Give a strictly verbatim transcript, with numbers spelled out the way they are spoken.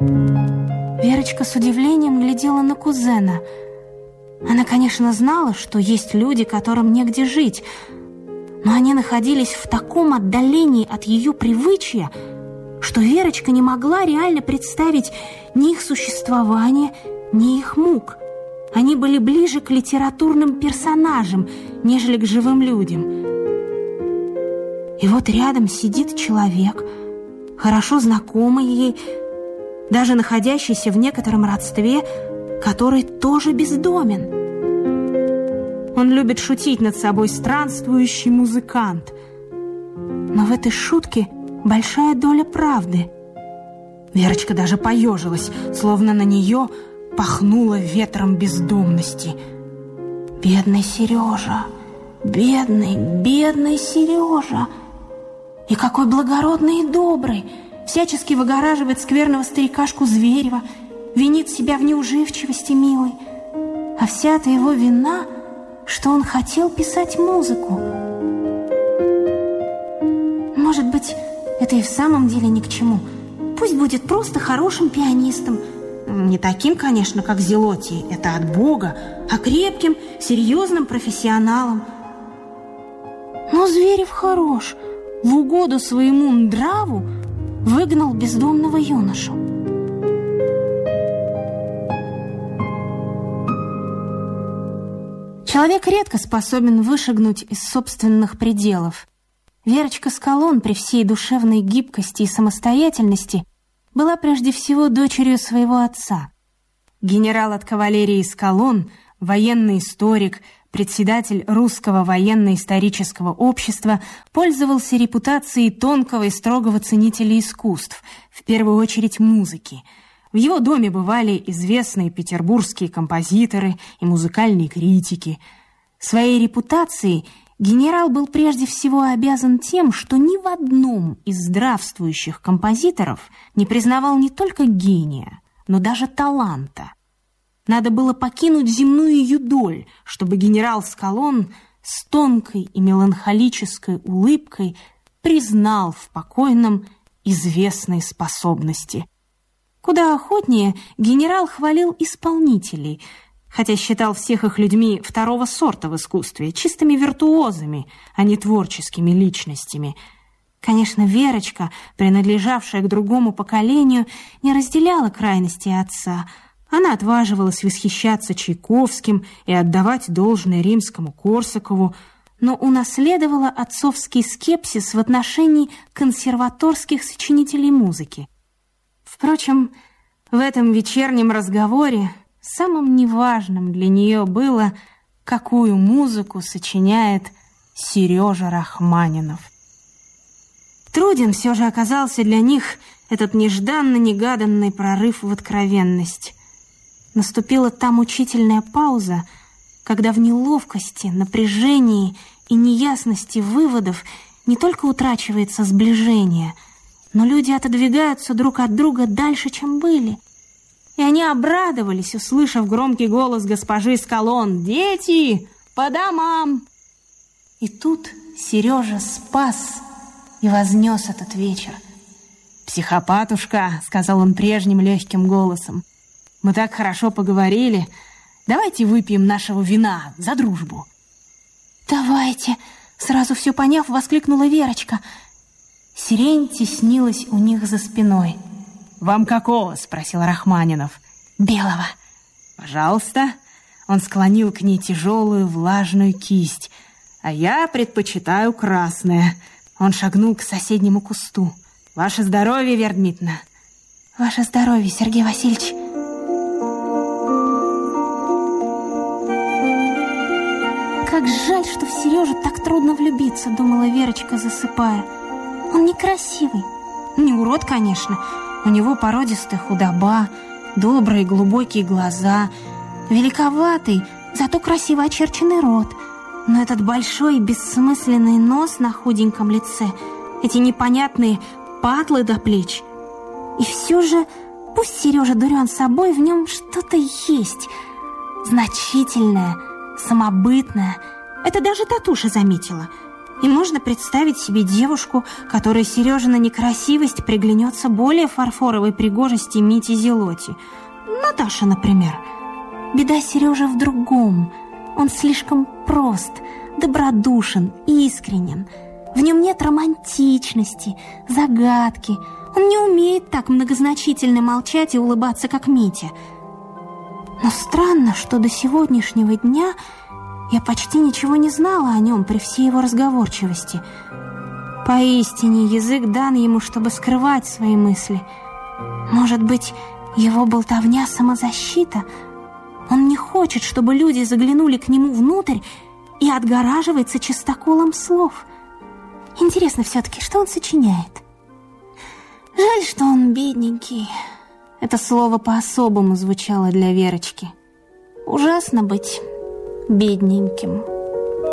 Верочка с удивлением глядела на кузена. Она, конечно, знала, что есть люди, которым негде жить, но они находились в таком отдалении от ее привычья, что Верочка не могла реально представить ни их существование, ни их мук. Они были ближе к литературным персонажам, нежели к живым людям. И вот рядом сидит человек, хорошо знакомый ей, даже находящийся в некотором родстве, который тоже бездомен. Он любит шутить над собой странствующий музыкант. Но в этой шутке большая доля правды. Верочка даже поежилась, словно на нее пахнуло ветром бездомности. Бедный Сережа, бедный, бедный Сережа! И какой благородный и добрый! Всячески выгораживает скверного старикашку Зверева, винит себя в неуживчивости милой. А вся-то его вина, что он хотел писать музыку. Может быть, это и в самом деле ни к чему. Пусть будет просто хорошим пианистом. Не таким, конечно, как Зелотий, это от Бога, а крепким, серьезным профессионалом. Но Зверев хорош. В угоду своему нраву выгнал бездомного юношу. Человек редко способен вышагнуть из собственных пределов. Верочка Скалон при всей душевной гибкости и самостоятельности была прежде всего дочерью своего отца. Генерал от кавалерии Скалон, военный историк, председатель Русского военно-исторического общества, пользовался репутацией тонкого и строгого ценителя искусств, в первую очередь музыки. В его доме бывали известные петербургские композиторы и музыкальные критики. Своей репутацией генерал был прежде всего обязан тем, что ни в одном из здравствующих композиторов не признавал не только гения, но даже таланта. Надо было покинуть земную юдоль, чтобы генерал Скалон с тонкой и меланхолической улыбкой признал в покойном известные способности. Куда охотнее генерал хвалил исполнителей, хотя считал всех их людьми второго сорта в искусстве, чистыми виртуозами, а не творческими личностями. Конечно, Верочка, принадлежавшая к другому поколению, не разделяла крайности отца. Она отваживалась восхищаться Чайковским и отдавать должное римскому Корсакову, но унаследовала отцовский скепсис в отношении консерваторских сочинителей музыки. Впрочем, в этом вечернем разговоре самым неважным для нее было, какую музыку сочиняет Сережа Рахманинов. Труден все же оказался для них этот нежданно-негаданный прорыв в откровенность. Наступила та мучительная пауза, когда в неловкости, напряжении и неясности выводов не только утрачивается сближение, но люди отодвигаются друг от друга дальше, чем были. И они обрадовались, услышав громкий голос госпожи Скалон: «Дети, по домам!» И тут Сережа спас и вознес этот вечер. «Психопатушка», — сказал он прежним легким голосом, — «мы так хорошо поговорили. Давайте выпьем нашего вина за дружбу». «Давайте», — сразу все поняв, воскликнула Верочка. Сирень теснилась у них за спиной. «Вам какого?» — спросил Рахманинов. «Белого». «Пожалуйста». Он склонил к ней тяжелую влажную кисть. «А я предпочитаю красное». Он шагнул к соседнему кусту. «Ваше здоровье, Вера Дмитриевна». «Ваше здоровье, Сергей Васильевич». «Как жаль, что в Сережу так трудно влюбиться», — думала Верочка, засыпая. «Он некрасивый. Не урод, конечно. У него породистая худоба, добрые глубокие глаза, великоватый, зато красиво очерченный рот. Но этот большой бессмысленный нос на худеньком лице, эти непонятные патлы до плеч. И все же, пусть Сережа дурен собой, в нем что-то есть, значительное, самобытное. Это даже Татуша заметила. И можно представить себе девушку, которой Сережина некрасивость приглянется более фарфоровой пригожести Мити Зелоти. Наташа, например. Беда Сережи в другом. Он слишком прост, добродушен, искренен. В нем нет романтичности, загадки. Он не умеет так многозначительно молчать и улыбаться, как Митя. Но странно, что до сегодняшнего дня я почти ничего не знала о нем при всей его разговорчивости. Поистине, язык дан ему, чтобы скрывать свои мысли. Может быть, его болтовня — самозащита? Он не хочет, чтобы люди заглянули к нему внутрь и отгораживается чистоколом слов. Интересно все-таки, что он сочиняет? Жаль, что он бедненький. Это слово по-особому звучало для Верочки. Ужасно быть бедненьким.